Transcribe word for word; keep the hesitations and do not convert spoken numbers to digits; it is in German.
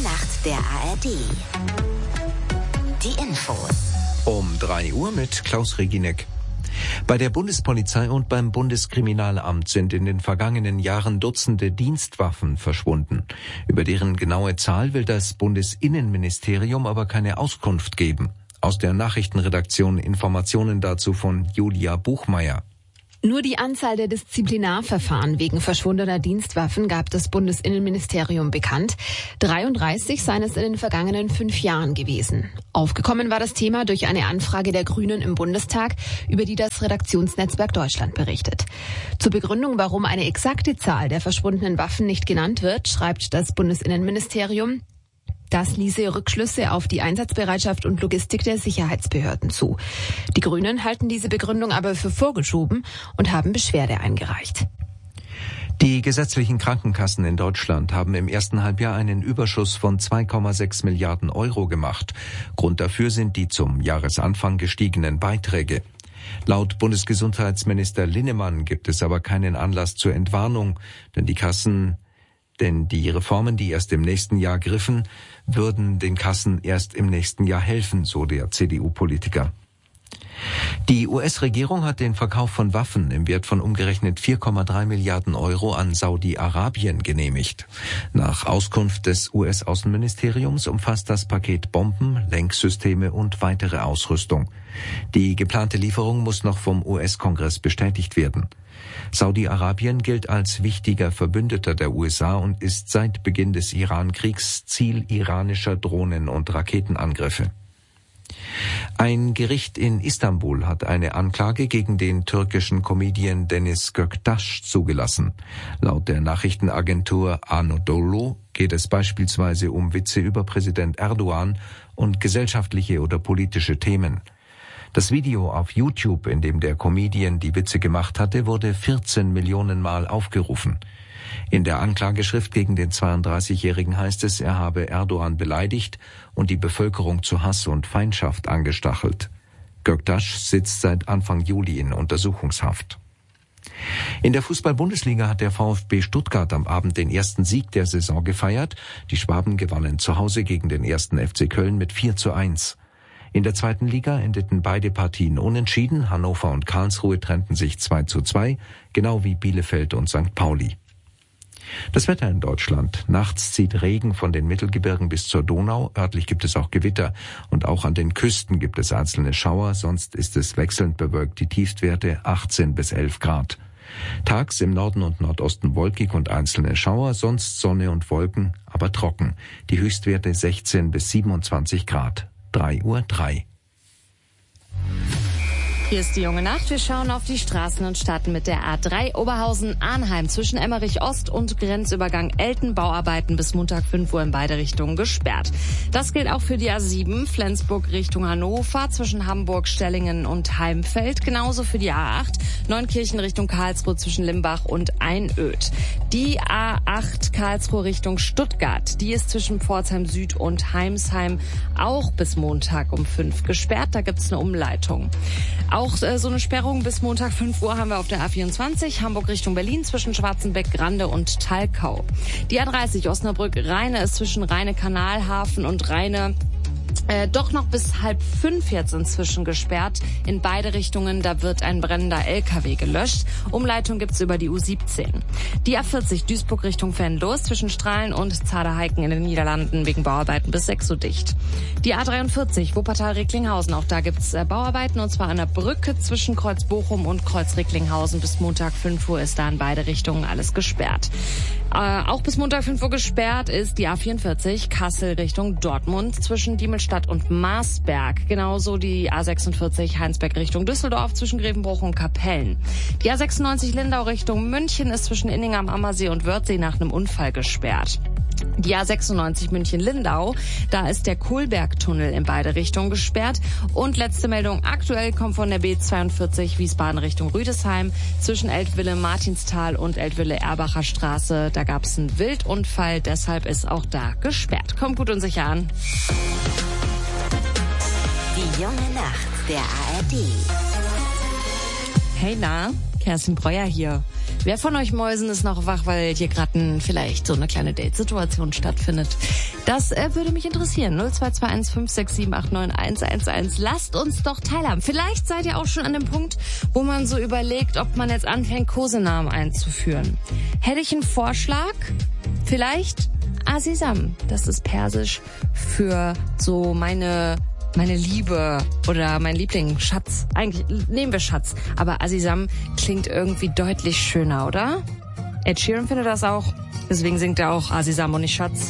Nacht der A R D. Die Infos. Um drei Uhr mit Klaus Reginek. Bei der Bundespolizei und beim Bundeskriminalamt sind in den vergangenen Jahren Dutzende Dienstwaffen verschwunden. Über deren genaue Zahl will das Bundesinnenministerium aber keine Auskunft geben. Aus der Nachrichtenredaktion Informationen dazu von Julia Buchmeier. Nur die Anzahl der Disziplinarverfahren wegen verschwundener Dienstwaffen gab das Bundesinnenministerium bekannt. dreiunddreißig seien es in den vergangenen fünf Jahren gewesen. Aufgekommen war das Thema durch eine Anfrage der Grünen im Bundestag, über die das Redaktionsnetzwerk Deutschland berichtet. Zur Begründung, warum eine exakte Zahl der verschwundenen Waffen nicht genannt wird, schreibt das Bundesinnenministerium: Das ließe Rückschlüsse auf die Einsatzbereitschaft und Logistik der Sicherheitsbehörden zu. Die Grünen halten diese Begründung aber für vorgeschoben und haben Beschwerde eingereicht. Die gesetzlichen Krankenkassen in Deutschland haben im ersten Halbjahr einen Überschuss von zwei Komma sechs Milliarden Euro gemacht. Grund dafür sind die zum Jahresanfang gestiegenen Beiträge. Laut Bundesgesundheitsminister Linnemann gibt es aber keinen Anlass zur Entwarnung, denn die Kassen Denn die Reformen, die erst im nächsten Jahr griffen, würden den Kassen erst im nächsten Jahr helfen, so der C D U-Politiker. Die U S-Regierung hat den Verkauf von Waffen im Wert von umgerechnet vier Komma drei Milliarden Euro an Saudi-Arabien genehmigt. Nach Auskunft des U S-Außenministeriums umfasst das Paket Bomben, Lenksysteme und weitere Ausrüstung. Die geplante Lieferung muss noch vom U S-Kongress bestätigt werden. Saudi-Arabien gilt als wichtiger Verbündeter der U S A und ist seit Beginn des Iran-Kriegs Ziel iranischer Drohnen- und Raketenangriffe. Ein Gericht in Istanbul hat eine Anklage gegen den türkischen Comedian Deniz Göktaş zugelassen. Laut der Nachrichtenagentur Anadolu geht es beispielsweise um Witze über Präsident Erdogan und gesellschaftliche oder politische Themen. Das Video auf YouTube, in dem der Comedian die Witze gemacht hatte, wurde vierzehn Millionen Mal aufgerufen. In der Anklageschrift gegen den zweiunddreißigjährigen heißt es, er habe Erdogan beleidigt und die Bevölkerung zu Hass und Feindschaft angestachelt. Göktaş sitzt seit Anfang Juli in Untersuchungshaft. In der Fußball-Bundesliga hat der VfB Stuttgart am Abend den ersten Sieg der Saison gefeiert. Die Schwaben gewannen zu Hause gegen den ersten F C Köln mit vier zu eins. In der zweiten Liga endeten beide Partien unentschieden. Hannover und Karlsruhe trennten sich zwei zu zwei, genau wie Bielefeld und Sankt Pauli. Das Wetter in Deutschland. Nachts zieht Regen von den Mittelgebirgen bis zur Donau. Örtlich gibt es auch Gewitter. Und auch an den Küsten gibt es einzelne Schauer. Sonst ist es wechselnd bewölkt. Die Tiefstwerte achtzehn bis elf Grad. Tags im Norden und Nordosten wolkig und einzelne Schauer. Sonst Sonne und Wolken, aber trocken. Die Höchstwerte sechzehn bis siebenundzwanzig Grad. drei Uhr drei. Hier ist die junge Nacht. Wir schauen auf die Straßen und starten mit der A drei Oberhausen-Arnheim zwischen Emmerich Ost und Grenzübergang Elten. Bauarbeiten bis Montag fünf Uhr in beide Richtungen gesperrt. Das gilt auch für die A sieben Flensburg Richtung Hannover zwischen Hamburg, Stellingen und Heimfeld. Genauso für die A acht Neunkirchen Richtung Karlsruhe zwischen Limbach und Einöd. Die A acht Karlsruhe Richtung Stuttgart, die ist zwischen Pforzheim Süd und Heimsheim auch bis Montag um fünf gesperrt. Da gibt's eine Umleitung. Auch äh, so eine Sperrung bis Montag fünf Uhr haben wir auf der A vierundzwanzig, Hamburg Richtung Berlin zwischen Schwarzenbeck, Grande und Talkau. Die A dreißig Osnabrück-Rheine ist zwischen Rheine-Kanalhafen und Rheine Äh, doch noch bis halb fünf jetzt inzwischen gesperrt. In beide Richtungen, da wird ein brennender L K W gelöscht. Umleitung gibt's über die U siebzehn. Die A vierzig Duisburg Richtung Venlo zwischen Strahlen und Zaderheiken in den Niederlanden wegen Bauarbeiten bis sechs Uhr dicht. Die A dreiundvierzig Wuppertal-Recklinghausen, auch da gibt's äh, Bauarbeiten und zwar an der Brücke zwischen Kreuz Bochum und Kreuz Recklinghausen. Bis Montag fünf Uhr ist da in beide Richtungen alles gesperrt. Äh, auch bis Montag fünf Uhr gesperrt ist die A vierundvierzig Kassel Richtung Dortmund zwischen Diemelstadt und Marsberg. Genauso die A sechsundvierzig Heinsberg Richtung Düsseldorf zwischen Grevenbruch und Kapellen. Die A sechsundneunzig Lindau Richtung München ist zwischen Inning am Ammersee und Wörthsee nach einem Unfall gesperrt. Die A sechsundneunzig München-Lindau, da ist der Kohlbergtunnel in beide Richtungen gesperrt. Und letzte Meldung, aktuell kommt von der B zweiundvierzig Wiesbaden Richtung Rüdesheim zwischen Eltville-Martinstal und Eltville-Erbacher Straße. Da gab es einen Wildunfall, deshalb ist auch da gesperrt. Kommt gut und sicher an. Die junge Nacht der A R D. Hey na, Kerstin Breuer hier. Wer von euch Mäusen ist noch wach, weil hier gerade vielleicht so eine kleine Date-Situation stattfindet? Das äh, würde mich interessieren. null zwei zwei eins fünf sechs sieben acht neun eins eins eins. Lasst uns doch teilhaben. Vielleicht seid ihr auch schon an dem Punkt, wo man so überlegt, ob man jetzt anfängt, Kosenamen einzuführen. Hätte ich einen Vorschlag? Vielleicht Azizam. Das ist persisch für so meine... meine Liebe oder mein Liebling, Schatz. Eigentlich nehmen wir Schatz. Aber Azizam klingt irgendwie deutlich schöner, oder? Ed Sheeran findet das auch. Deswegen singt er auch Azizam und nicht Schatz.